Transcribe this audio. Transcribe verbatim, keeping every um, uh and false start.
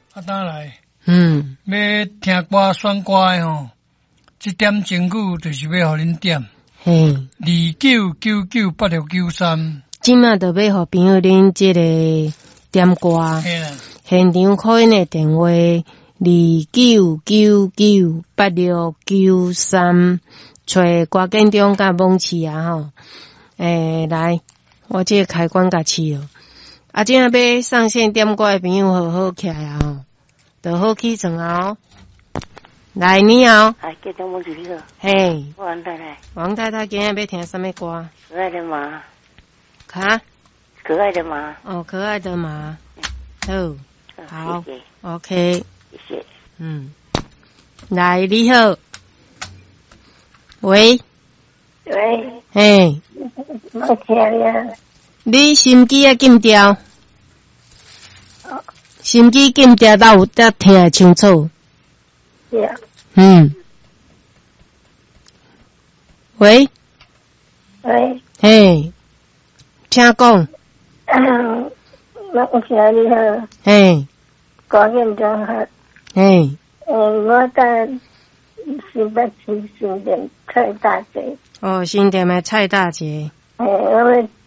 啊，当来， 嗯， 要听歌选歌诶吼，这点情句就是要互恁点。 嘿， 二九九九八六九三。 即马就要互朋友恁即个点歌， 嘿啦， 现场可以的电话二九九九八六九三，找歌建中甲蒙市啊吼。诶、欸，来，我这个开关甲试哦。啊，即下要上线点歌的朋友好好起来啊吼，就好起床啊哦。来，你好。 哎，给张梦主席了。 嘿， 王太太。 王太太今日要听什么歌？ 可爱的马。 卡？ 可爱的马。 哦，可爱的马。好，好， 谢谢 ，OK。 谢谢。 嗯，来，你好。喂。 喂。 嘿。 我听了。 你心机啊禁掉？心机禁掉，哪有得听得清楚？ 对啊。 嗯。喂。 喂。 嘿，请讲。 嗯，我听你好。 嘿。 高建中好。 嘿。 嗯，我在新北市新店蔡大街。 哦，新店的蔡大姐。 诶，我要